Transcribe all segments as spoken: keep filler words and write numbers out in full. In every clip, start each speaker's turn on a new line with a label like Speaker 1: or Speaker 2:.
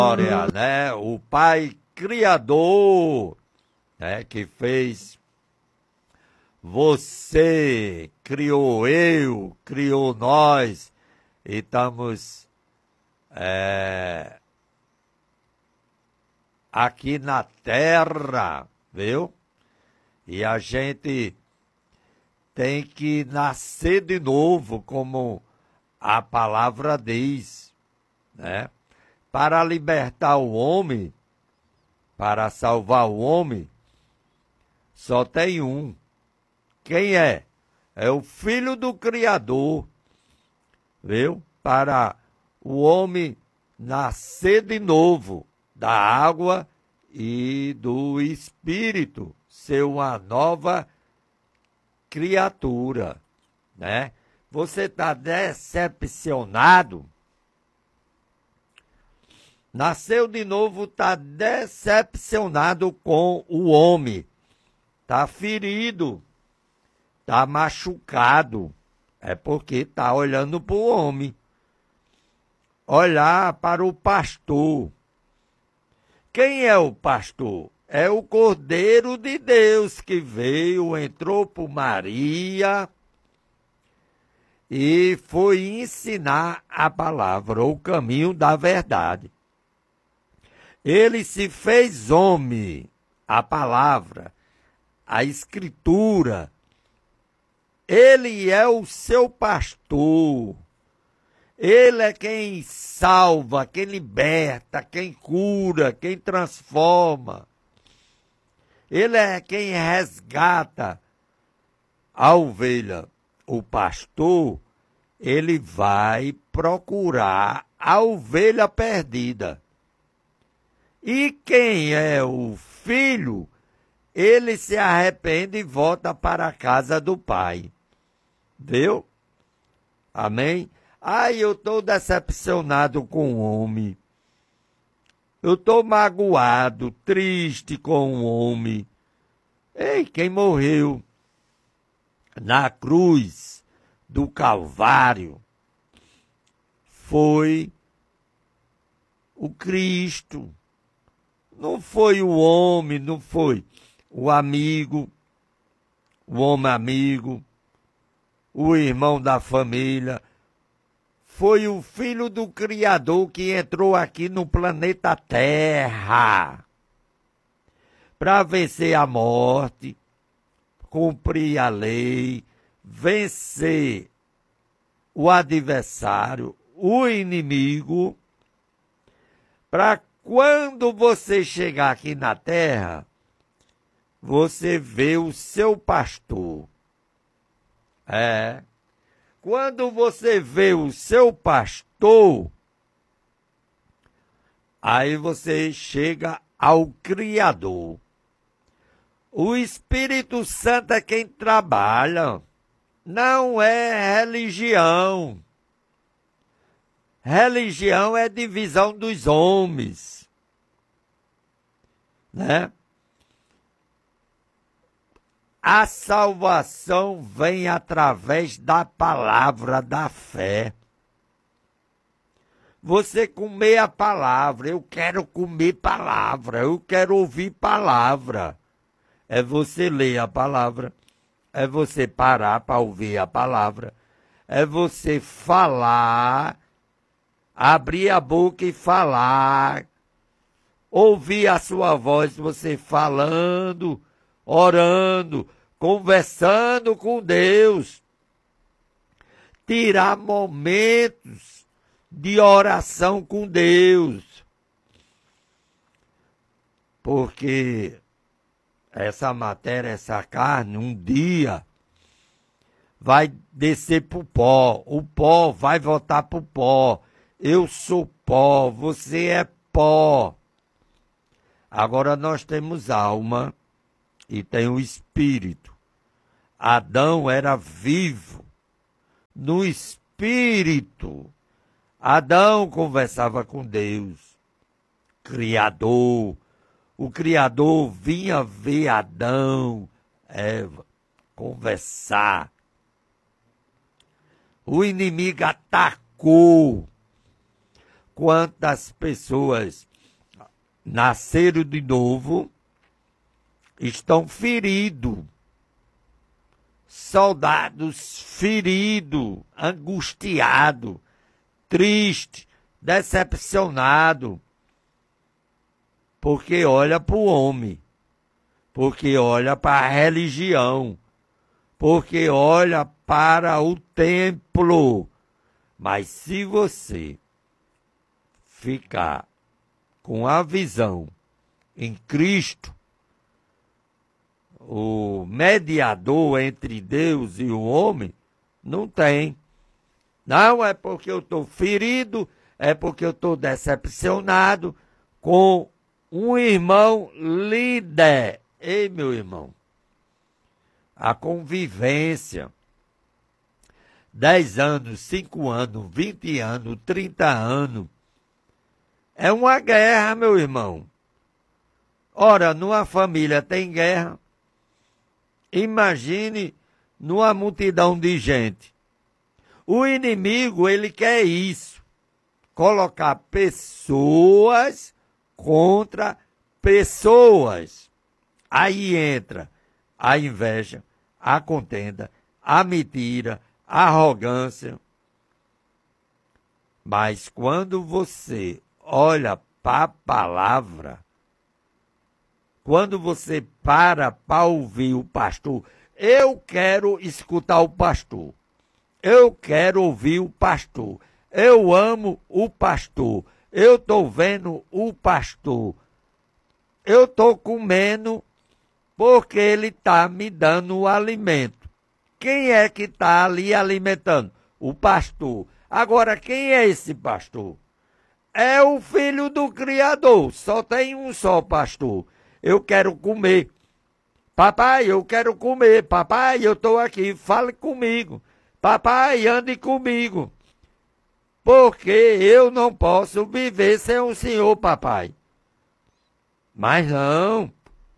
Speaker 1: Glória, né? O Pai Criador, né? Que fez você, criou eu, criou nós, e estamos é, aqui na terra, viu? E a gente tem que nascer de novo, como a palavra diz, né? Para libertar o homem, para salvar o homem, só tem um. Quem é? É o Filho do Criador, viu? Para o homem nascer de novo da água e do Espírito, ser uma nova criatura, né? Você está decepcionado? Nasceu de novo, está decepcionado com o homem, está ferido, está machucado, é porque está olhando para o homem. Olhar para o pastor. Quem é o pastor? É o Cordeiro de Deus que veio, entrou por Maria e foi ensinar a palavra, o caminho da verdade. Ele se fez homem, a palavra, a escritura. Ele é o seu pastor. Ele é quem salva, quem liberta, quem cura, quem transforma. Ele é quem resgata a ovelha. O pastor, ele vai procurar a ovelha perdida. E quem é o filho, ele se arrepende e volta para a casa do pai. Viu? Amém? Ai, eu estou decepcionado com o homem. Eu estou magoado, triste com o homem. Ei, quem morreu na cruz do Calvário foi o Cristo. Não foi o homem, não foi o amigo, o homem amigo, o irmão da família. Foi o Filho do Criador que entrou aqui no planeta Terra para vencer a morte, cumprir a lei, vencer o adversário, o inimigo, para quando você chegar aqui na terra, você vê o seu pastor. É. Quando você vê o seu pastor, aí você chega ao Criador. O Espírito Santo é quem trabalha, não é religião. Religião é divisão dos homens, né? A salvação vem através da palavra da fé. Você comer a palavra, eu quero comer palavra, eu quero ouvir palavra. É você ler a palavra, é você parar para ouvir a palavra, é você falar, abrir a boca e falar, ouvir a sua voz, você falando, orando, conversando com Deus. Tirar momentos de oração com Deus. Porque essa matéria, essa carne, um dia vai descer para o pó. O pó vai voltar para o pó. Eu sou pó, você é pó. Agora nós temos alma e tem o espírito. Adão era vivo no espírito. Adão conversava com Deus, Criador. O Criador vinha ver Adão, Eva, conversar. O inimigo atacou. Quantas pessoas nasceram de novo estão feridos. Soldados feridos, angustiados, tristes, decepcionados. Porque olha para o homem, porque olha para a religião, porque olha para o templo. Mas se você ficar com a visão em Cristo, o mediador entre Deus e o homem, não tem. Não é porque eu estou ferido, é porque eu estou decepcionado com um irmão líder. Ei, meu irmão, a convivência, dez anos, cinco anos, vinte anos, trinta anos, é uma guerra, meu irmão. Ora, numa família tem guerra, imagine numa multidão de gente. O inimigo, ele quer isso, colocar pessoas contra pessoas. Aí entra a inveja, a contenda, a mentira, a arrogância. Mas quando você olha para a palavra, quando você para para ouvir o pastor, eu quero escutar o pastor, eu quero ouvir o pastor, eu amo o pastor, eu estou vendo o pastor, eu estou comendo porque ele está me dando o alimento. Quem é que está ali alimentando? O pastor. Agora, quem é esse pastor? É o filho do Criador, só tem um só pastor. Eu quero comer. Papai, eu quero comer. Papai, eu estou aqui, fale comigo. Papai, ande comigo. Porque eu não posso viver sem o Senhor, papai. Mas não.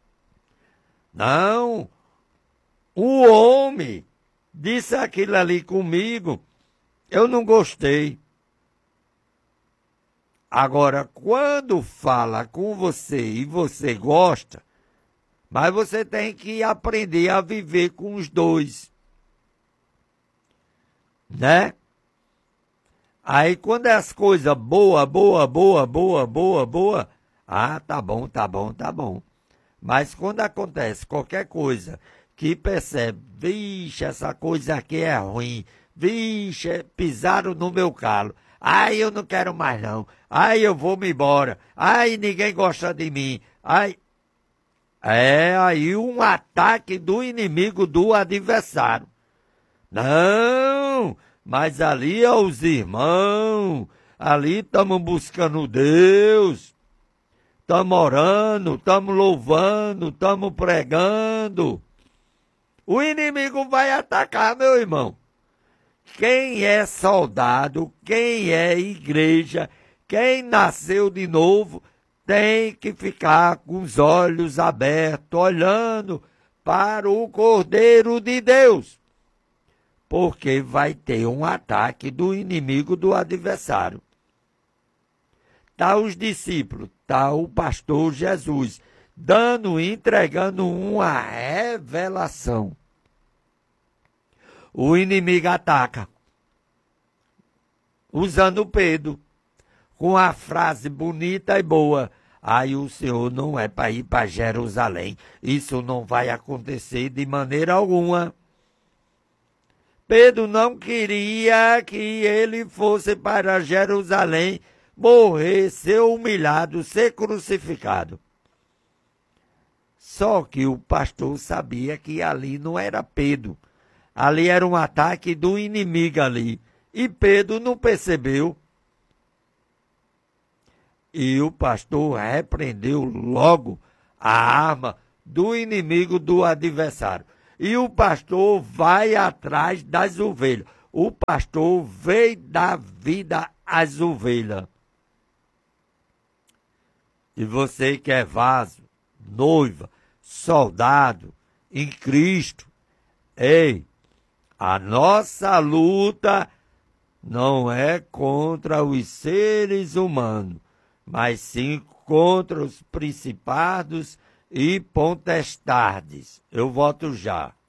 Speaker 1: Não. O homem disse aquilo ali comigo. Eu não gostei. Agora, quando fala com você e você gosta, mas você tem que aprender a viver com os dois. Né? Aí quando é as coisas boa, boa, boa, boa, boa, boa, ah, tá bom, tá bom, tá bom. Mas quando acontece qualquer coisa que percebe, vixe, essa coisa aqui é ruim, vixe, pisaram no meu calo, ai, eu não quero mais não, ai, eu vou me embora, ai, ninguém gosta de mim, ai. É aí um ataque do inimigo, do adversário. Não, mas ali é os irmãos, ali estamos buscando Deus, estamos orando, estamos louvando, estamos pregando. O inimigo vai atacar, meu irmão. Quem é soldado, quem é igreja, quem nasceu de novo, tem que ficar com os olhos abertos, olhando para o Cordeiro de Deus. Porque vai ter um ataque do inimigo, do adversário. Está os discípulos, está o pastor Jesus, dando, entregando uma revelação. O inimigo ataca, usando Pedro, com a frase bonita e boa. Aí o Senhor não é para ir para Jerusalém. Isso não vai acontecer de maneira alguma. Pedro não queria que ele fosse para Jerusalém, morrer, ser humilhado, ser crucificado. Só que o pastor sabia que ali não era Pedro. Ali era um ataque do inimigo ali. E Pedro não percebeu. E o pastor repreendeu logo a arma do inimigo, do adversário. E o pastor vai atrás das ovelhas. O pastor veio dar vida às ovelhas. E você que é vaso, noiva, soldado em Cristo, ei, a nossa luta não é contra os seres humanos, mas sim contra os principados e potestades. Eu voto já.